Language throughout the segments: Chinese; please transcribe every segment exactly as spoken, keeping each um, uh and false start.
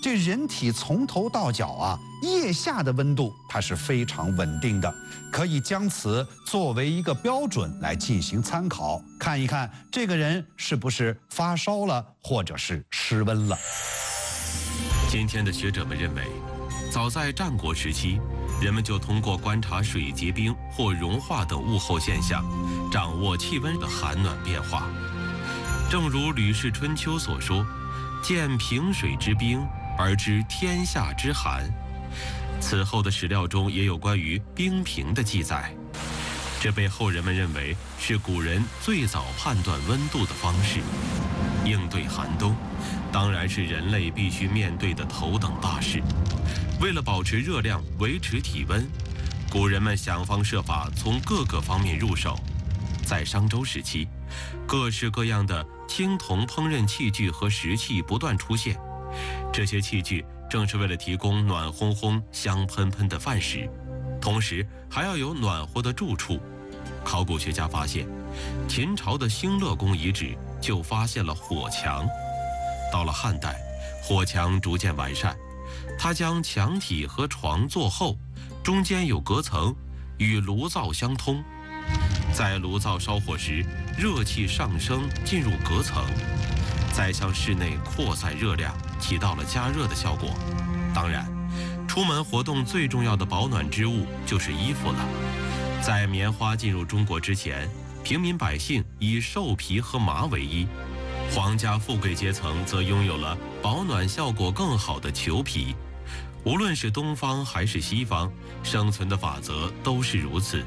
这人体从头到脚啊，腋下的温度它是非常稳定的，可以将此作为一个标准来进行参考，看一看这个人是不是发烧了，或者是失温了。 今天的学者们认为，早在战国时期，人们就通过观察水结冰或融化等物候现象，掌握气温的寒暖变化。正如《吕氏春秋》所说：“见平水之冰，而知天下之寒。”此后的史料中也有关于冰评的记载，这被后人们认为是古人最早判断温度的方式。应对寒冬，当然是人类必须面对的头等大事。为了保持热量、维持体温，古人们想方设法从各个方面入手。在商周时期，各式各样的青铜烹饪器具和石器不断出现，这些器具正是为了提供暖烘烘、香喷喷的饭食，同时还要有暖和的住处。考古学家发现，秦朝的兴乐宫遗址就发现了火墙。到了汉代，火墙逐渐完善，它将墙体和床做厚，中间有隔层，与炉灶相通。在炉灶烧火时，热气上升进入隔层，再向室内扩散热量，起到了加热的效果。当然，出门活动最重要的保暖之物就是衣服了。在棉花进入中国之前，平民百姓以兽皮和麻为衣，皇家富贵阶层则拥有了保暖效果更好的裘皮。无论是东方还是西方，生存的法则都是如此。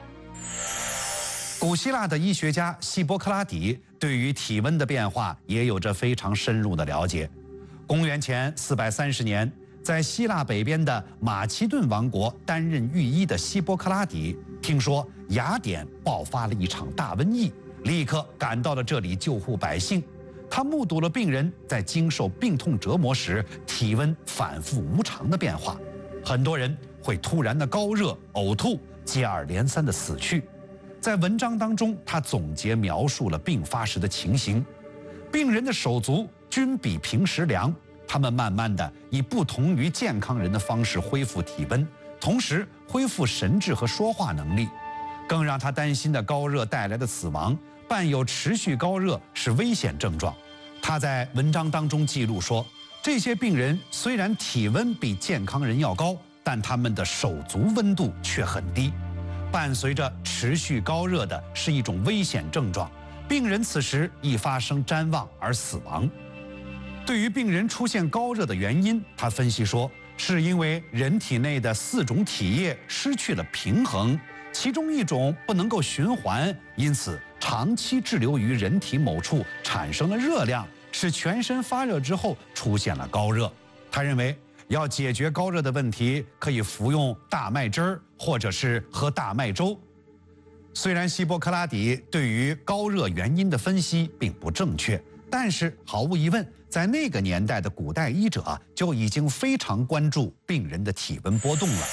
古希腊的医学家希波克拉底对于体温的变化也有着非常深入的了解。公元前四百三十年，在希腊北边的马其顿王国担任御医的希波克拉底，听说雅典爆发了一场大瘟疫，立刻赶到了这里救护百姓。他目睹了病人在经受病痛折磨时，体温反复无常的变化，很多人会突然的高热、呕吐，接二连三的死去。在文章当中，他总结描述了病发时的情形。病人的手足均比平时凉，他们慢慢的以不同于健康人的方式恢复体温，同时恢复神智和说话能力。更让他担心的高热带来的死亡，伴有持续高热是危险症状。他在文章当中记录说，这些病人虽然体温比健康人要高，但他们的手足温度却很低。伴随着持续高热的是一种危险症状，病人此时易发生谵妄而死亡。对于病人出现高热的原因，他分析说，是因为人体内的四种体液失去了平衡，其中一种不能够循环，因此长期滞留于人体某处，产生了热量，使全身发热之后出现了高热。他认为要解决高热的问题，可以服用大麦汁儿，或者是喝大麦粥。虽然希波克拉底对于高热原因的分析并不正确，但是毫无疑问，在那个年代的古代医者就已经非常关注病人的体温波动了。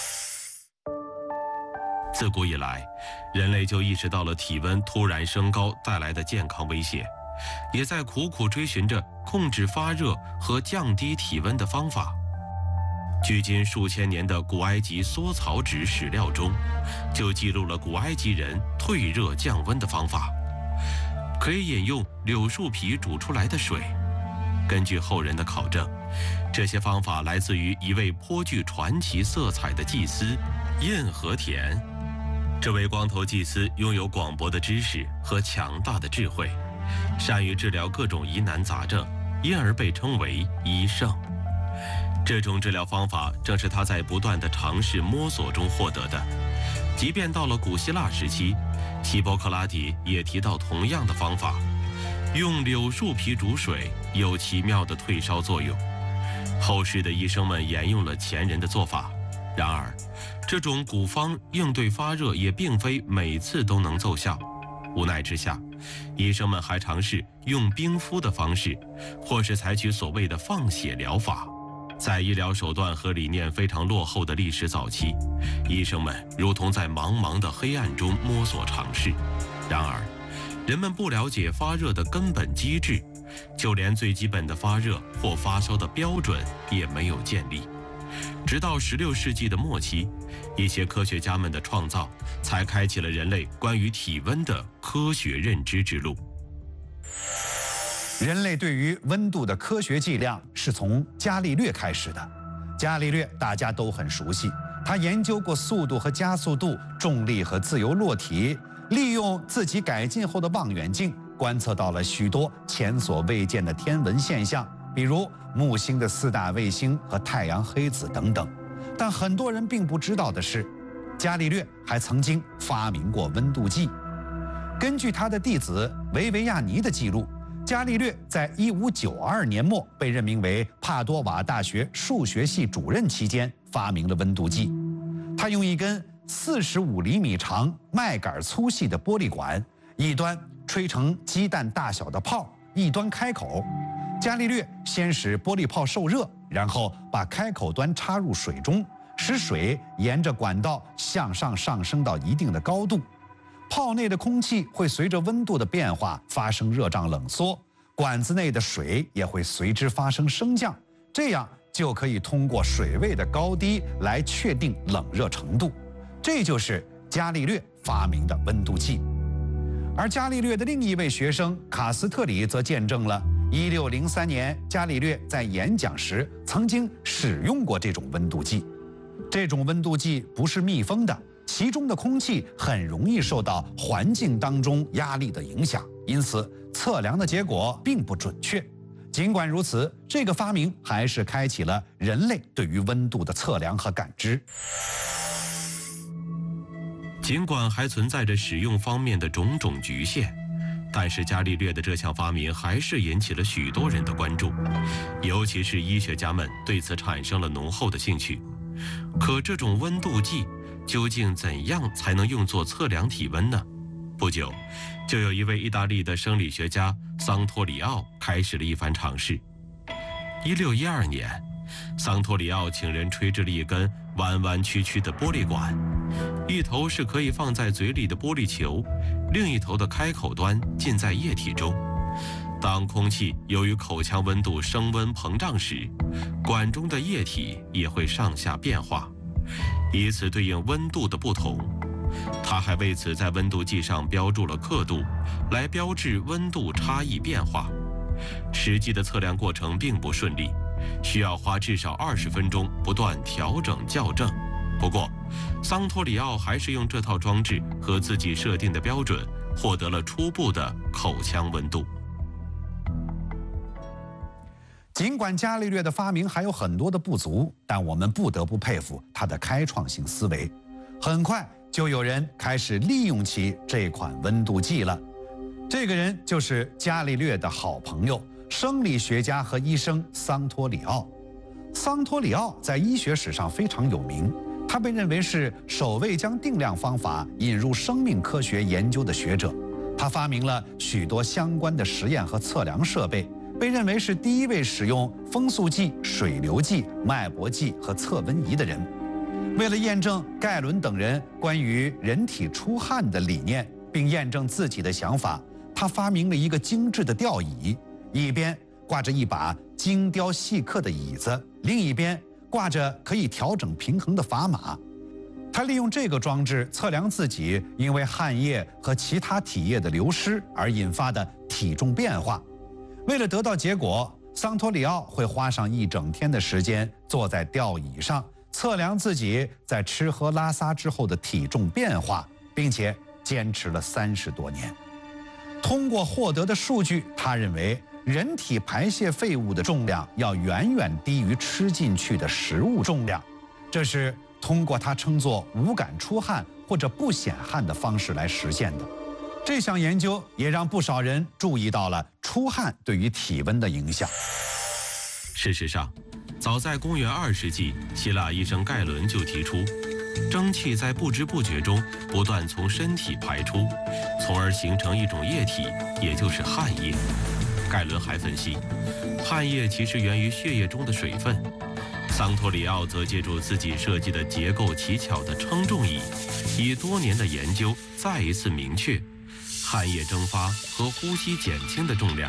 自古以来，人类就意识到了体温突然升高带来的健康威胁，也在苦苦追寻着控制发热和降低体温的方法。距今数千年的古埃及缩草纸史料中，就记录了古埃及人退热降温的方法，可以饮用柳树皮煮出来的水。根据后人的考证，这些方法来自于一位颇具传奇色彩的祭司印和田。这位光头祭司拥有广博的知识和强大的智慧，善于治疗各种疑难杂症，因而被称为医圣。这种治疗方法正是他在不断的尝试摸索中获得的。即便到了古希腊时期，希波克拉底也提到同样的方法，用柳树皮煮水有奇妙的退烧作用。后世的医生们沿用了前人的做法，然而这种古方应对发热也并非每次都能奏效。无奈之下，医生们还尝试用冰敷的方式，或是采取所谓的放血疗法。在医疗手段和理念非常落后的历史早期，医生们如同在茫茫的黑暗中摸索尝试。然而，人们不了解发热的根本机制， 就连最基本的发热或发烧的标准也没有建立。直到十六世纪的末期，一些科学家们的创造才开启了人类关于体温的科学认知之路。 人类对于温度的科学计量是从伽利略开始的。伽利略大家都很熟悉，他研究过速度和加速度、重力和自由落体，利用自己改进后的望远镜观测到了许多前所未见的天文现象，比如木星的四大卫星和太阳黑子等等。但很多人并不知道的是，伽利略还曾经发明过温度计。根据他的弟子维维亚尼的记录，伽利略在一五九二年末被任命为帕多瓦大学数学系主任期间发明了温度计。他用一根四十五厘米长、麦秆粗细的玻璃管，一端吹成鸡蛋大小的泡，一端开口。伽利略先使玻璃泡受热，然后把开口端插入水中，使水沿着管道向上上升到一定的高度。泡内的空气会随着温度的变化发生热胀冷缩，管子内的水也会随之发生升降，这样就可以通过水位的高低来确定冷热程度。这就是伽利略发明的温度计。而伽利略的另一位学生卡斯特里则见证了一六零三年伽利略在演讲时曾经使用过这种温度计。这种温度计不是密封的，其中的空气很容易受到环境当中压力的影响，因此测量的结果并不准确。尽管如此，这个发明还是开启了人类对于温度的测量和感知。 尽管还存在着使用方面的种种局限，但是伽利略的这项发明还是引起了许多人的关注，尤其是医学家们对此产生了浓厚的兴趣。可这种温度计究竟怎样才能用作测量体温呢？不久，就有一位意大利的生理学家桑托里奥开始了一番尝试。一六一二年，桑托里奥请人吹制了一根弯弯曲曲的玻璃管，一头是可以放在嘴里的玻璃球，另一头的开口端浸在液体中。当空气由于口腔温度升温膨胀时，管中的液体也会上下变化，以此对应温度的不同。他还为此在温度计上标注了刻度，来标志温度差异变化。实际的测量过程并不顺利，需要花至少二十分钟不断调整校正。不过，桑托里奥还是用这套装置和自己设定的标准，获得了初步的口腔温度。 尽管伽利略的发明还有很多的不足，但我们不得不佩服他的开创性思维。很快就有人开始利用起这款温度计了。这个人就是伽利略的好朋友，生理学家和医生桑托里奥。桑托里奥在医学史上非常有名，他被认为是首位将定量方法引入生命科学研究的学者。他发明了许多相关的实验和测量设备，被认为是第一位使用风速计、水流计、脉搏计和测温仪的人。为了验证盖伦等人关于人体出汗的理念，并验证自己的想法，他发明了一个精致的吊椅，一边挂着一把精雕细刻的椅子，另一边挂着可以调整平衡的砝码。他利用这个装置测量自己因为汗液和其他体液的流失而引发的体重变化。为了得到结果，桑托里奥会花上一整天的时间坐在吊椅上，测量自己在吃喝拉撒之后的体重变化，并且坚持了三十多年。通过获得的数据，他认为人体排泄废物的重量要远远低于吃进去的食物重量，这是通过他称作无感出汗或者不显汗的方式来实现的。这项研究也让不少人注意到了出汗对于体温的影响。 事实上，早在公元二世纪，希腊医生盖伦就提出，蒸汽在不知不觉中不断从身体排出，从而形成一种液体，也就是汗液。盖伦还分析，汗液其实源于血液中的水分。桑托里奥则借助自己设计的结构奇巧的称重仪，以多年的研究再一次明确，汗液蒸发和呼吸减轻的重量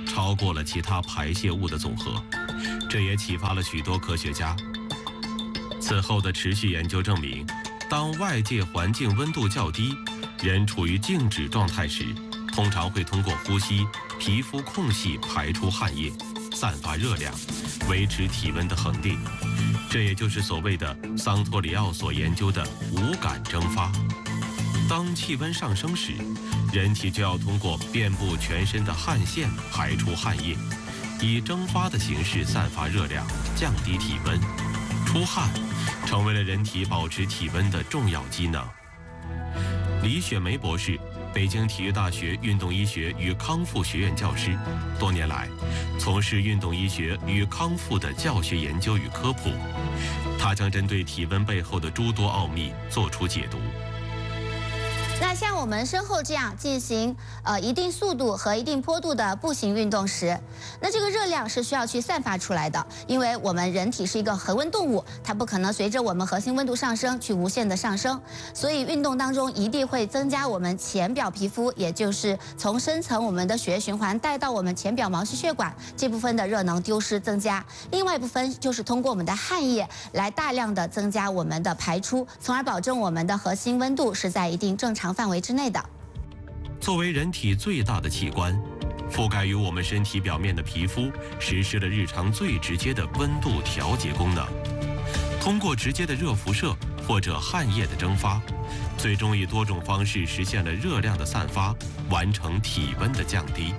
超过了其他排泄物的总和，这也启发了许多科学家。此后的持续研究证明，当外界环境温度较低，人处于静止状态时，通常会通过呼吸皮肤空隙排出汗液，散发热量，维持体温的恒定。这也就是所谓的桑托里奥所研究的无感蒸发。当气温上升时，人体就要通过遍布全身的汗腺排出汗液，以蒸发的形式散发热量，降低体温。出汗成为了人体保持体温的重要机能。李雪梅博士，北京体育大学运动医学与康复学院教师，多年来从事运动医学与康复的教学研究与科普。他将针对体温背后的诸多奥秘做出解读。 那像我们身后这样进行呃一定速度和一定坡度的步行运动时，那这个热量是需要去散发出来的，因为我们人体是一个恒温动物，它不可能随着我们核心温度上升去无限的上升，所以运动当中一定会增加我们浅表皮肤，也就是从深层我们的血液循环带到我们浅表毛细血管这部分的热能丢失增加，另外一部分就是通过我们的汗液来大量的增加我们的排出，从而保证我们的核心温度是在一定正常范围之内的。 作为人体最大的器官，覆盖于我们身体表面的皮肤实施了日常最直接的温度调节功能。通过直接的热辐射或者汗液的蒸发，最终以多种方式实现了热量的散发，完成体温的降低。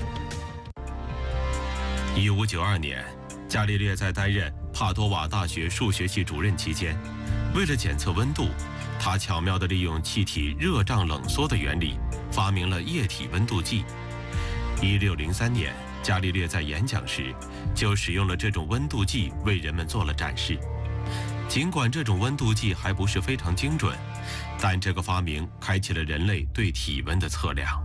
一五九二年，伽利略在担任帕多瓦大学数学系主任期间，为了检测温度，他巧妙地利用气体热胀冷缩的原理，发明了液体温度计。一六零三年，伽利略在演讲时就使用了这种温度计为人们做了展示。尽管这种温度计还不是非常精准，但这个发明开启了人类对体温的测量。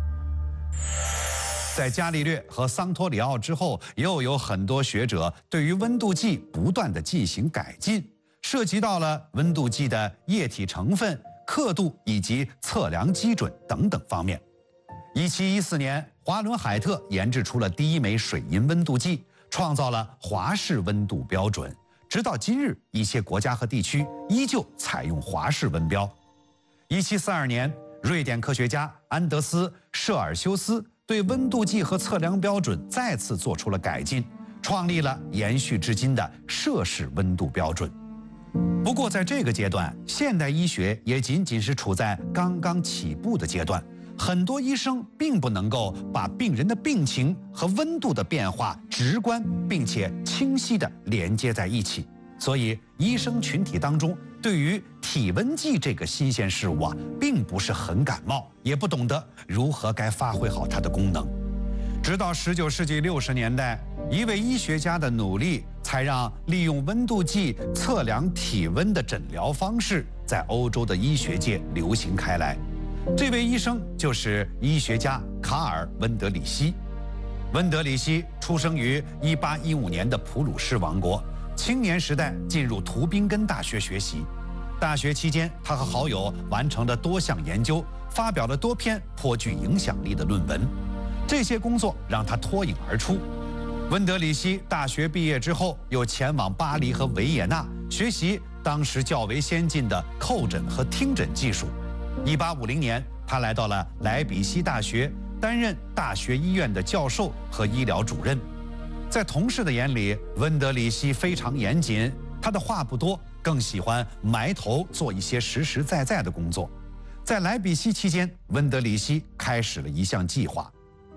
在伽利略和桑托里奥之后，又有很多学者对于温度计不断地进行改进，涉及到了温度计的液体成分、刻度以及测量基准等等方面。一七一四年，华伦海特研制出了第一枚水银温度计，创造了华氏温度标准。直到今日，一些国家和地区依旧采用华氏温标。一七四二年，瑞典科学家安德斯·舍尔修斯对温度计和测量标准再次做出了改进，创立了延续至今的摄氏温度标准。不过，在这个阶段，现代医学也仅仅是处在刚刚起步的阶段，很多医生并不能够把病人的病情和温度的变化直观并且清晰地连接在一起，所以医生群体当中对于体温计这个新鲜事物啊，并不是很感冒，也不懂得如何该发挥好它的功能。直到十九世纪六十年代，一位医学家的努力，才让利用温度计测量体温的诊疗方式在欧洲的医学界流行开来。这位医生就是医学家卡尔·温德里希。温德里希出生于一八一五年的普鲁士王国，青年时代进入图宾根大学学习。大学期间，他和好友完成了多项研究，发表了多篇颇具影响力的论文。这些工作让他脱颖而出。温德里希大学毕业之后，又前往巴黎和维也纳学习当时较为先进的叩诊和听诊技术。一八五零年，他来到了莱比锡大学，担任大学医院的教授和医疗主任。在同事的眼里，温德里希非常严谨，他的话不多，更喜欢埋头做一些实实在在的工作。在莱比锡期间，温德里希开始了一项计划。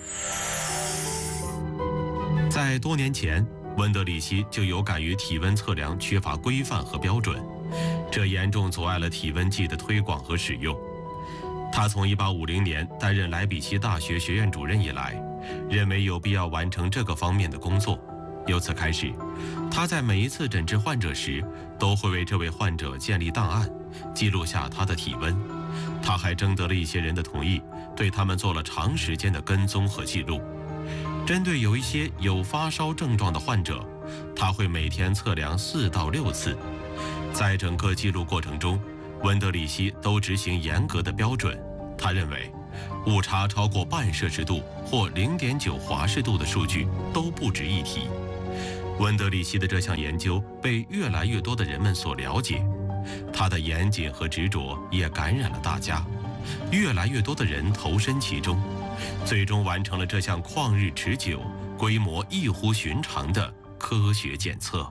在多年前，温德里希就有感于体温测量缺乏规范和标准，这严重阻碍了体温计的推广和使用。他从一八五零年担任莱比锡大学学院主任以来，认为有必要完成这个方面的工作。由此开始，他在每一次诊治患者时，都会为这位患者建立档案，记录下他的体温。他还征得了一些人的同意，对他们做了长时间的跟踪和记录。针对有一些有发烧症状的患者，他会每天测量四到六次。在整个记录过程中，温德里希都执行严格的标准。他认为， 误差超过半摄氏度或零点九华氏度的数据都不值一提。温德里希的这项研究被越来越多的人们所了解，他的严谨和执着也感染了大家，越来越多的人投身其中，最终完成了这项旷日持久、规模异乎寻常的科学检测。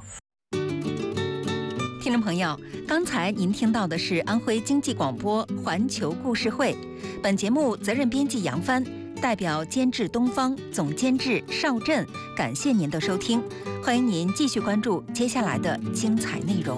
听众朋友，刚才您听到的是安徽经济广播环球故事会，本节目责任编辑杨帆，代表监制东方，总监制邵振，感谢您的收听，欢迎您继续关注接下来的精彩内容。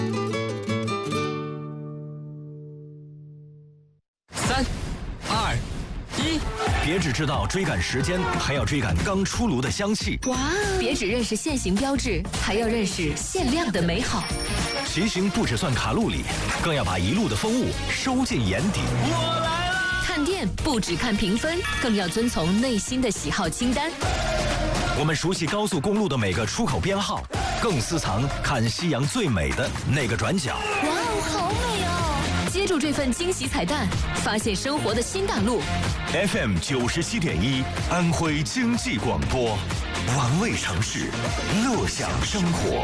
三、二、一，别只知道追赶时间，还要追赶刚出炉的香气。 哇！别只认识限行标志，还要认识限量的美好。 骑行不只算卡路里，更要把一路的风物收进眼底。 我来了！看店不只看评分，更要遵从内心的喜好清单。 我们熟悉高速公路的每个出口编号，更私藏看夕阳最美的那个转角。 哇哦，好美哦！接住这份惊喜彩蛋，发现生活的新大陆。 F M 九十七点一，安徽经济广播，玩味城市，乐享生活。